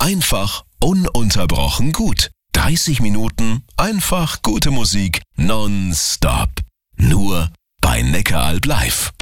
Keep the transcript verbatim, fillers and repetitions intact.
einfach ununterbrochen gut. dreißig Minuten einfach gute Musik nonstop. Nur bei Neckaralb live.